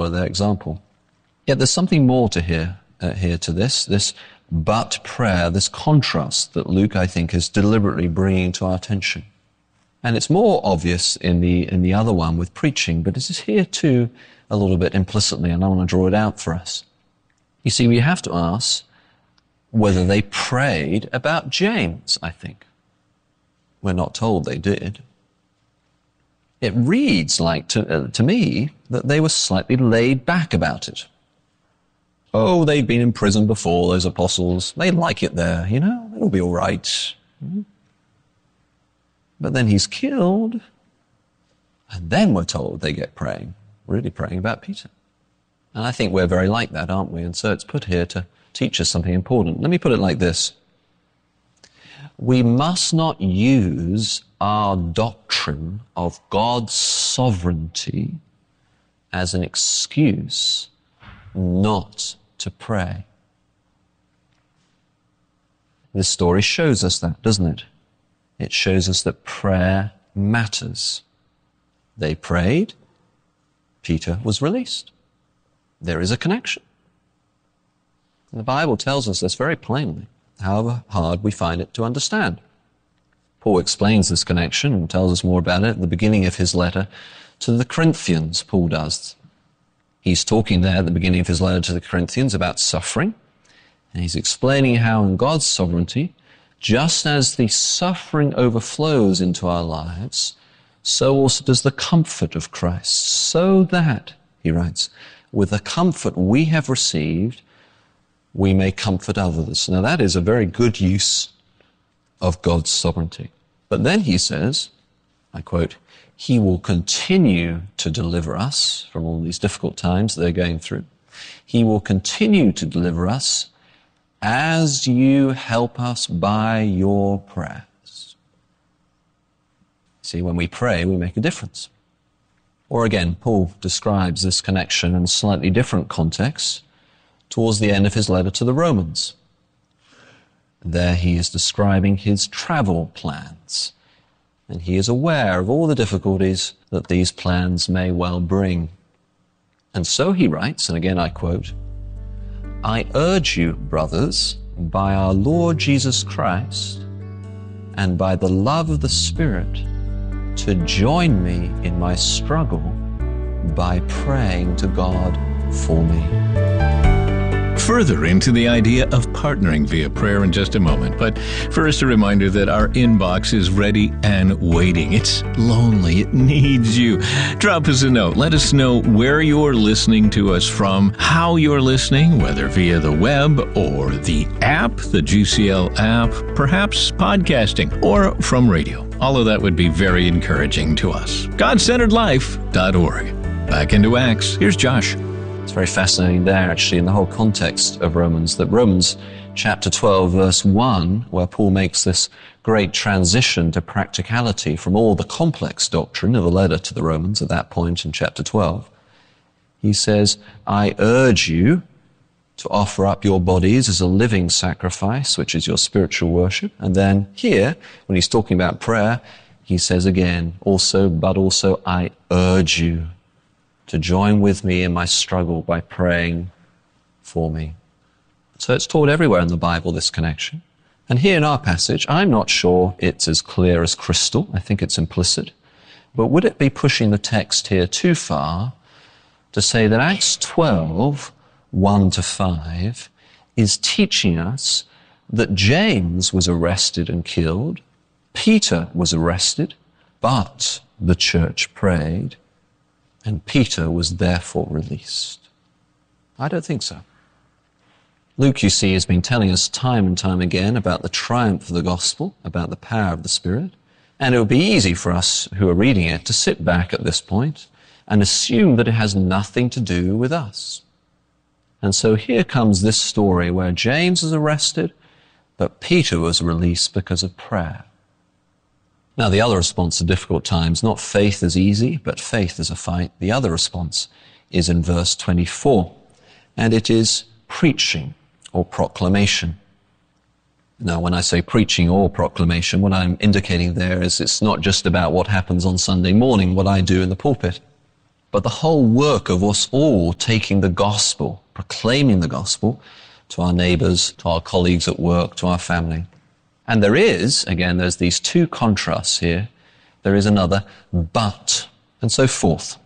follow their example. Yet there's something more to here to this but prayer, this contrast that Luke, I think, is deliberately bringing to our attention. And it's more obvious in the other one with preaching, but it is here too a little bit implicitly, and I want to draw it out for us. You see, we have to ask whether they prayed about James, I think. We're not told they did. It reads like, to me, that they were slightly laid back about it. Oh, they'd been in prison before, those apostles. They like it there, it'll be all right. But then he's killed, and then we're told they get praying, really praying about Peter. And I think we're very like that, aren't we? And so it's put here to teach us something important. Let me put it like this. We must not use our doctrine of God's sovereignty as an excuse not to pray. This story shows us that, doesn't it? It shows us that prayer matters. They prayed. Peter was released. There is a connection. And the Bible tells us this very plainly, however hard we find it to understand. Paul explains this connection and tells us more about it at the beginning of his letter to the Corinthians, Paul does. He's talking there at the beginning of his letter to the Corinthians about suffering, and he's explaining how in God's sovereignty, just as the suffering overflows into our lives, so also does the comfort of Christ, so that, he writes, with the comfort we have received, we may comfort others. Now that is a very good use of God's sovereignty. But then he says, I quote, He will continue to deliver us from all these difficult times they're going through. He will continue to deliver us as you help us by your prayers. See, when we pray, we make a difference. Or again, Paul describes this connection in a slightly different context towards the end of his letter to the Romans. There he is describing his travel plans, and he is aware of all the difficulties that these plans may well bring. And so he writes, and again I quote, I urge you, brothers, by our Lord Jesus Christ and by the love of the Spirit, to join me in my struggle by praying to God for me. Further into the idea of partnering via prayer in just a moment, but first a reminder that our inbox is ready and waiting. It's lonely. It needs you. Drop us a note. Let us know where you're listening to us from, how you're listening, whether via the web or the app, the GCL app, perhaps podcasting, or from radio. All of that would be very encouraging to us. GodCenteredLife.org. Back into Acts. Here's Josh. It's very fascinating there, actually, in the whole context of Romans, that Romans chapter 12, verse 1, where Paul makes this great transition to practicality from all the complex doctrine of the letter to the Romans at that point in chapter 12. He says, I urge you to offer up your bodies as a living sacrifice, which is your spiritual worship. And then here, when he's talking about prayer, he says again, but also I urge you to join with me in my struggle by praying for me. So it's taught everywhere in the Bible, this connection. And here in our passage, I'm not sure it's as clear as crystal. I think it's implicit. But would it be pushing the text here too far to say that Acts 12, 1-5, is teaching us that James was arrested and killed, Peter was arrested, but the church prayed, and Peter was therefore released? I don't think so. Luke, you see, has been telling us time and time again about the triumph of the gospel, about the power of the Spirit. And it would be easy for us who are reading it to sit back at this point and assume that it has nothing to do with us. And so here comes this story where James is arrested, but Peter was released because of prayer. Now, the other response to difficult times, not faith is easy, but faith is a fight. The other response is in verse 24, and it is preaching or proclamation. Now, when I say preaching or proclamation, what I'm indicating there is it's not just about what happens on Sunday morning, what I do in the pulpit. but the whole work of us all taking the gospel, proclaiming the gospel to our neighbors, to our colleagues at work, to our family. And there's these two contrasts here. There is another but. And so fourth,